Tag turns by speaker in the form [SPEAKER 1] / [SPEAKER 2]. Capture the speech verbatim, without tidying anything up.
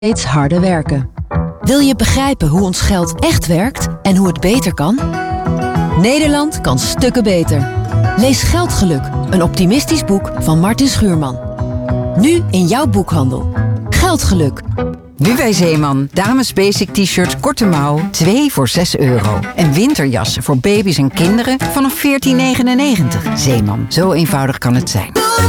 [SPEAKER 1] steeds harder werken. Wil je begrijpen hoe ons geld echt werkt en hoe het beter kan? Nederland kan stukken beter. Lees Geldgeluk, een optimistisch boek van Martin Schuurman. Nu in jouw boekhandel. Geldgeluk.
[SPEAKER 2] Nu bij Zeeman. Dames basic t-shirt korte mouw, twee voor zes euro. En winterjassen voor baby's en kinderen vanaf veertien negenennegentig. Zeeman, zo eenvoudig kan het zijn.